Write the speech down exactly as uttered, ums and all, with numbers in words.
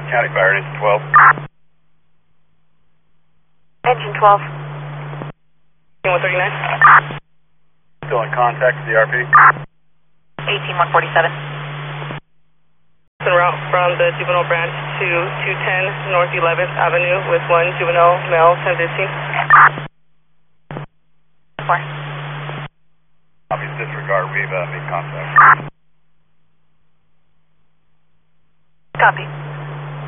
County Fire, engine twelve. Engine twelve. one thirty-nine. Still in contact with the R P. eighteen one forty-seven. En route from the juvenile branch to two ten North eleventh Avenue with one juvenile male, ten fifteen. Four. Obvious disregard, we've uh, made contact. Copy.